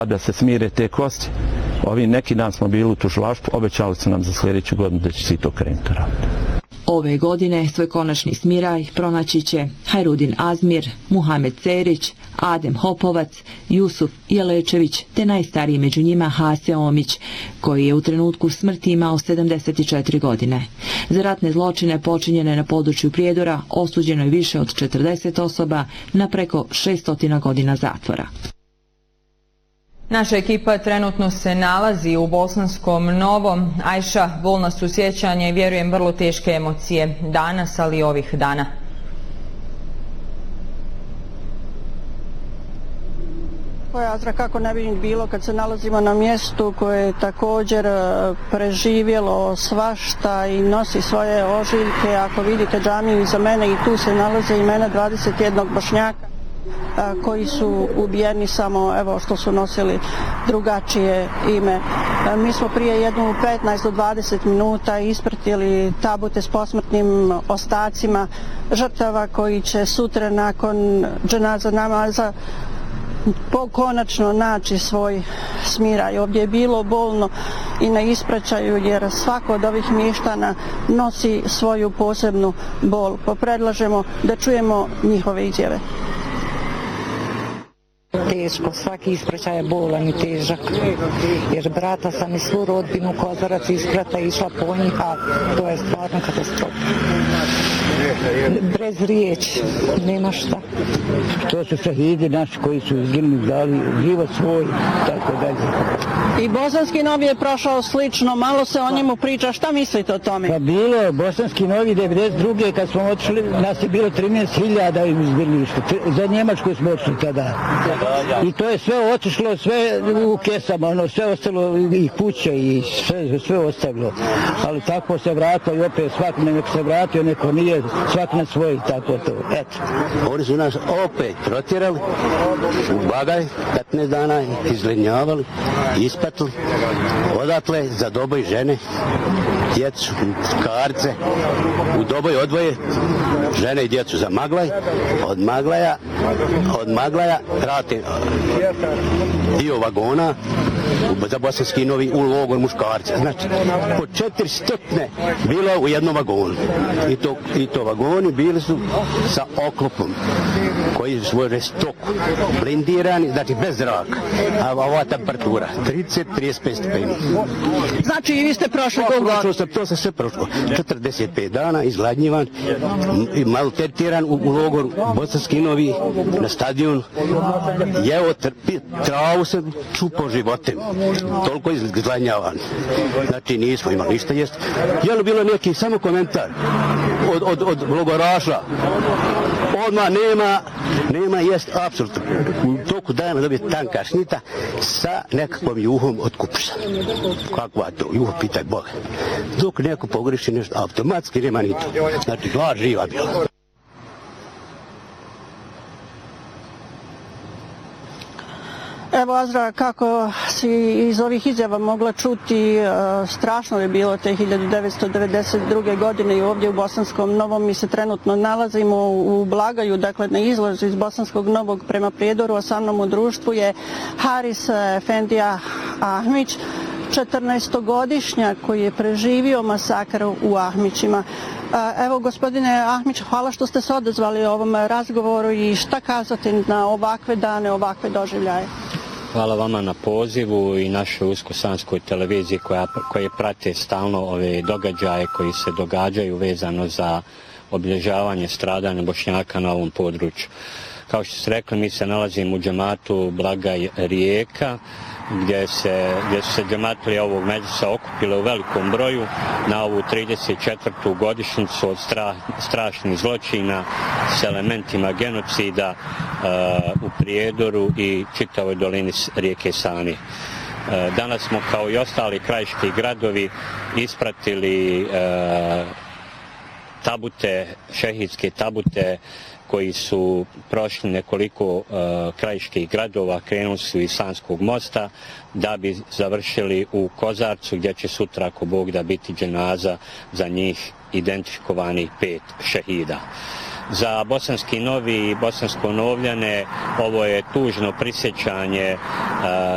Da se smire te kosti, neki dan smo bili u tužilaštvu, obećali su nam za sljedeću godinu da će se i to krenuti raditi. Ove godine svoj konačni smiraj pronaći će Hajrudin Azmir, Muhamed Cerić, Adem Hopovac, Jusuf Jelečević te najstariji među njima Hase Omić, koji je u trenutku smrti imao 74 godine. Za ratne zločine počinjene na području Prijedora osuđeno je više od 40 osoba na preko 600 godina zatvora. Naša ekipa trenutno se nalazi u Bosanskom Novom. Ajša, bolna su sjećanja i vjerujem vrlo teške emocije danas, ali i ovih dana. Azra, kako ne bi bilo kad se nalazimo na mjestu koje je također preživjelo svašta i nosi svoje ožiljke. Ako vidite džamiju iza mene, i tu se nalaze imena 21 Bošnjaka koji su ubijeni samo što su nosili drugačije ime. Mi smo prije jednu 15 do 20 minuta ispratili tabute s posmrtnim ostacima žrtava koji će sutra nakon dženaza namaza konačno naći svoj smiraj. Ovdje je bilo bolno i na ispraćaju jer svako od ovih mještana nosi svoju posebnu bol. Predlažemo da čujemo njihove izjave. Teško, svaki ispraćaj je bolan i težak, jer brata sam i svu rodbinu Kozarac isprata išla po njih, a to je stvarno katastrofa. Bez riječi, nema šta. To su šehidi naši koji su izginuli, dali život svoj, tako dalje. I Bosanski Novi je prošao slično, malo se o njemu priča, šta mislite o tome? Pa bilo, Bosanski Novi 92. kad smo otišli, nas je bilo 13.000 u izbjeglištu, za Njemačku smo otišli tada. I to je sve otišlo, sve u kesama, sve ostalo i kuće i sve ostalo. Ali tako se vratilo i opet svak nek se vratio, neko nije, svak na svoj, tako to, eto. Oni su nas opet protjerali u bagaj, 15 dana izglednjavali, ispatili, odatle za doboj žene, djecu, karce, u doboj odvoje, žene i djecu za Maglaj, od Maglaja vrate dio vagona za Bosanski Novi u logor muškarca. Znači, po 400 bilo u jednom vagonu. I to vagoni bili su sa oklopom koji su svoje stoku blindirani, znači bez zraka. A ova temperatura, 30-35 stepeni. Znači i vi ste prošli to sam sve prošlo. 45 dana izgladnjivan i maltretiran u logoru Bosanski Novi na stadionu. Jeo travu sam čupao životem. Toliko izgladnjavan. Znači nismo imali ništa jest. Je li bilo neki samo komentar od logoraša? Odmah nema jest apsolutno. U toku dana dobije tanka šnita sa nekakvom juhom od kupša. Kakva to? Juho, pitaj Boga. Dok neko pogreši nešto, automatski nema ni to. Znači, glad živa bila. Evo Azra, kako si iz ovih izjava mogla čuti, strašno je bilo te 1992. godine i ovdje u Bosanskom Novom. Mi se trenutno nalazimo u Blagaju, dakle na izlazu iz Bosanskog Novog prema Prijedoru, a sa mnom u društvu je Haris Efendija Ahmić, 14-godišnjak koji je preživio masakr u Ahmićima. Evo, gospodine Ahmić, hvala što ste se odazvali ovom razgovoru i šta kazati na ovakve dane, ovakve doživljaje? Hvala vama na pozivu i našoj uskosanskoj televiziji koje prate stalno ove događaje koji se događaju vezano za obilježavanje stradanja Bošnjaka na ovom području. Kao što ste rekli, mi se nalazimo u džematu Blagaj Rijeka, gdje su se džematlije ovog medžlisa okupile u velikom broju na ovu 34. godišnjicu od strašnih zločina s elementima genocida u Prijedoru i čitavoj dolini rijeke Sane. Danas smo kao i ostali krajiški gradovi ispratili tabute, šehidske tabute koji su prošli nekoliko krajiških gradova, krenuli su iz Sanskog mosta da bi završili u Kozarcu gdje će sutra, ako Bog da, biti dženaza za njih identifikovanih 5 šehida. Za Bosanski Novi i Bosansko Novljane ovo je tužno prisjećanje